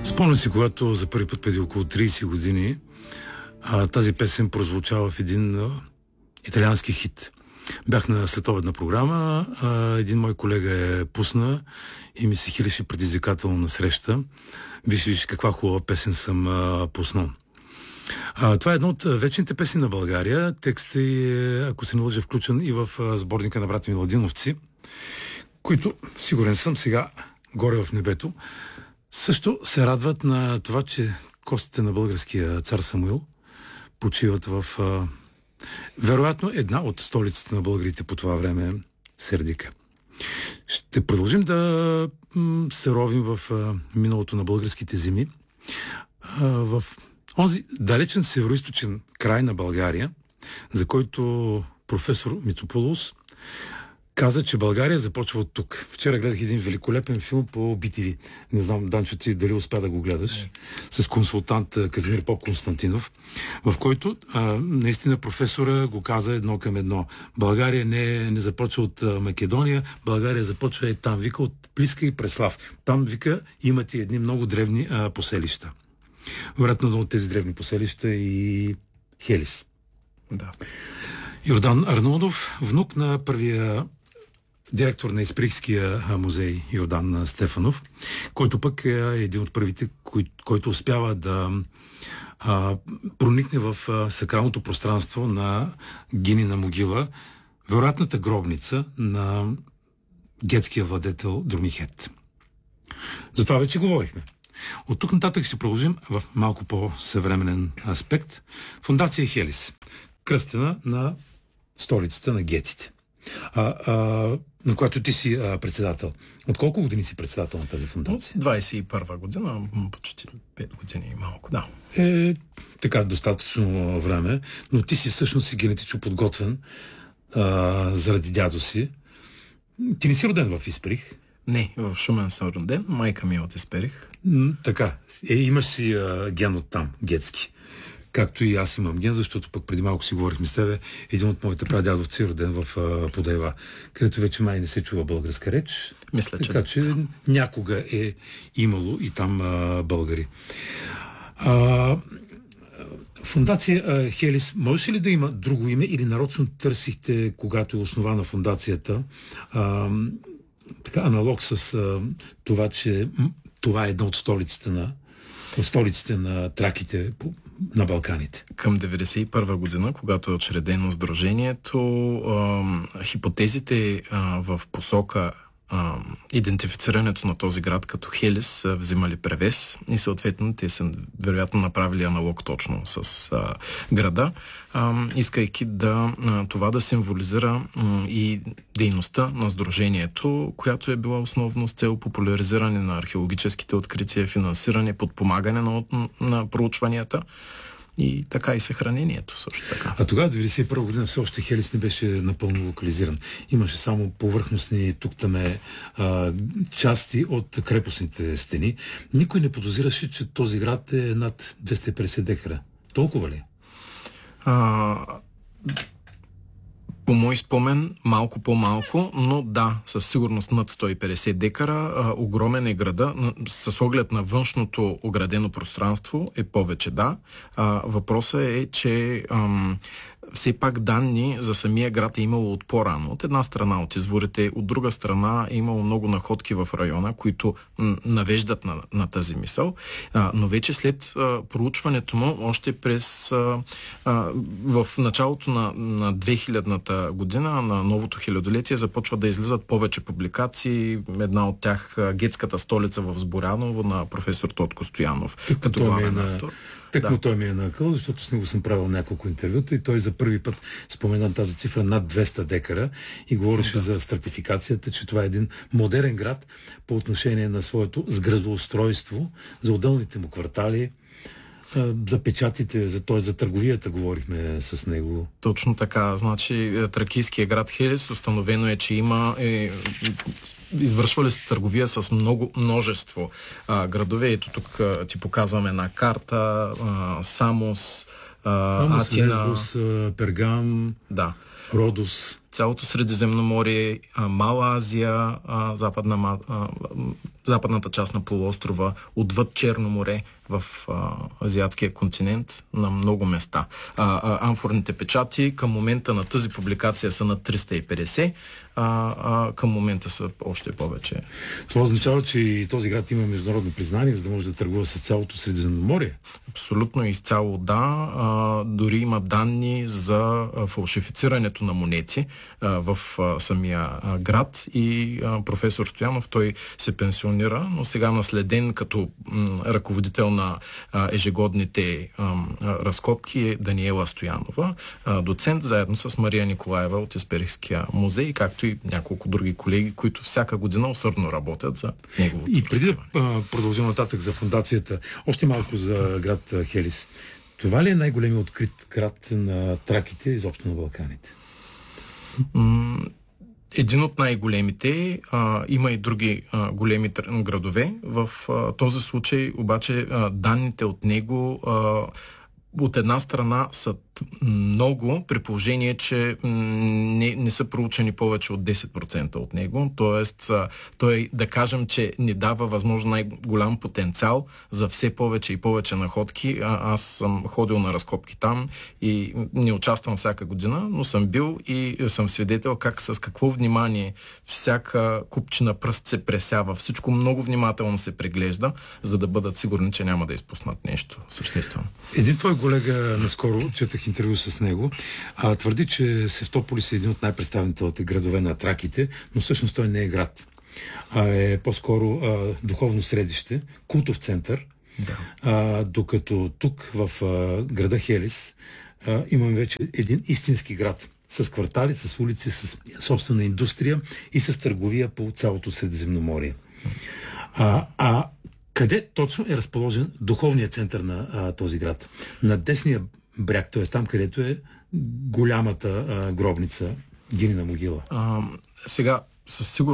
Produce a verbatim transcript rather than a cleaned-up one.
Спомням си, когато за първи път преди около трийсет години а, тази песен прозвучава в един а, италиански хит. Бях на следобедна програма, а, един мой колега е пусна и ми се хилеше предизвикателно на среща. Виж, виж каква хубава песен съм а, пуснал. А, това е едно от вечните песни на България. Текстът е, ако се не лъжа, включен и в а, сборника на брата Миладиновци, които, сигурен съм, сега горе в небето, също се радват на това, че костите на българския цар Самуил почиват в а, вероятно една от столиците на българите по това време, Сердика. Ще продължим да м, се ровим в а, миналото на българските земи, а, в онзи далечен североизточен край на България, за който професор Мицополос каза, че България започва от тук. Вчера гледах един великолепен филм по би ти ви. Не знам, Данчо, ти дали успя да го гледаш. Не. С консултант Казимир Поп Константинов, в който а, наистина професора го каза едно към едно. България не, не започва от а, Македония, България започва и там, вика, от Плиска и Преслав. Там, вика, имат и едни много древни а, поселища. Вероятно от тези древни поселища и Хелис. Да. Йордан Арнаудов, внук на първия директор на Исприхския музей Йордан Стефанов, който пък е един от първите, кой, който успява да а, проникне в а, сакралното пространство на Гинина могила, вероятната гробница на гетския владетел Друмихет. За това вече говорихме. От тук нататък ще продължим в малко по-съвременен аспект. Фондация Хелис, кръстена на столицата на гетите, а, а, на която ти си а, председател. От колко години си председател на тази фондация? От двайсет и първа година, почти пет години и малко, да. Е, така, достатъчно време, но ти си всъщност си генетично подготвен а, заради дядо си. Ти не си роден в Исприх? Не, в Шумен съм роден, майка ми е от Исприх. М, така, е, имаш си а, ген от там, гетски. Както и аз имам ген, защото пък преди малко си говорихме с тебе, един от моите прадядовци е роден в а, Подайва, където вече май не се чува българска реч. Мисля, че, така че да. някога е имало и там а, българи. А, фондация а, Хелис, може ли да има друго име или нарочно търсихте, когато е основана фондацията, а, така, аналог с а, това, че м, това е една от столиците на от столиците на траките на Балканите? Към деветдесет и първа година, когато е учредено сдружението, а, хипотезите а, в посока а, идентифицирането на този град като Хелис са взимали превес и съответно те са вероятно направили аналог точно с а, града, а, искайки да а, това да символизира а, и дейността на сдружението, която е била основно с цел популяризиране на археологическите открития, финансиране, подпомагане на, на проучванията и така и съхранението също така. А тогава, деветдесет и първа година, все още Хелис не беше напълно локализиран. Имаше само повърхностни тук-таме а, части от крепостните стени. Никой не подозираше, че този град е над двеста и петдесет декара. Толкова ли? А, по мой спомен, малко по-малко, но да, със сигурност над сто и петдесет декара. А, огромен е града. С оглед на външното оградено пространство е повече, да. А, въпросът е, че ам, все пак данни за самия град е имало от по-рано. От една страна от изворите, от друга страна е имало много находки в района, които м- навеждат на, на тази мисъл. А, но вече след а, проучването му, още през а, а, в началото на, на две хилядната година, на новото хилядолетие, започва да излизат повече публикации. Една от тях Гетската столица в Сборяново на професор Тотко Стоянов. Тук като главен автор. Тъкмо Да. той ми е накъл, защото с него съм правил няколко интервюта и той за първи път спомена тази цифра над двеста декара и говореше да. за стратификацията, че това е един модерен град по отношение на своето сградоустройство, за отделните му квартали, за печатите, за, т.е. за търговията говорихме с него. Точно така. Значи тракийския град Хелис, установено е, че има е, извършвали се търговия с много, множество а, градове. Ето тук а, ти показваме една карта. А, Самос, а, Самос, Атина. Лесбос, Пергам, да. Родос. цялото Средиземноморие, а, Мала Азия, а, западна, а, западната част на полуострова, отвъд Черно море, в а, азиатския континент на много места. А, а, амфорните печати към момента на тази публикация са на триста и петдесет, а, а към момента са още повече. Това означава, че и този град има международно признание, за да може да търгува с цялото Средиземноморие? Абсолютно изцяло да. А, дори има данни за а, фалшифицирането на монети а, в а, самия а, град и а, професор Стоянов, той се пенсионира, но сега наследен като м, ръководител на а, ежегодните а, а, разкопки е Даниела Стоянова, а, доцент, заедно с Мария Николаева от Есперихския музей, както и няколко други колеги, които всяка година усърдно работят за неговото. И преди да продължим нататък за фундацията, още малко за град Хелис. Това ли е най-големият открит град на Траките, изобщо на Балканите? М- Един от най-големите, а, има и други а, големи градове. В а, този случай обаче а, данните от него а, от една страна са много, при положение, че не, не са проучени повече от десет процента от него. Тоест, той, да кажем, че ни дава възможно най-голям потенциал за все повече и повече находки. А, аз съм ходил на разкопки там и не участвам всяка година, но съм бил и съм свидетел как с какво внимание всяка купчина пръст се пресява. Всичко много внимателно се преглежда, за да бъдат сигурни, че няма да изпуснат нещо съществено. Един твой колега наскоро, четах интервю с него, а, твърди, че Севтополис е един от най-представителните градове на Траките, но всъщност той не е град. А, е по-скоро а, духовно средище, култов център, да. а, докато тук в а, града Хелис а, имаме вече един истински град с квартали, с улици, с собствена индустрия и с търговия по цялото Средиземноморие. А, а къде точно е разположен духовният център на а, този град? На десния бряг, т.е. там, където е голямата а, гробница, Гинина могила. А, сега, със сигурност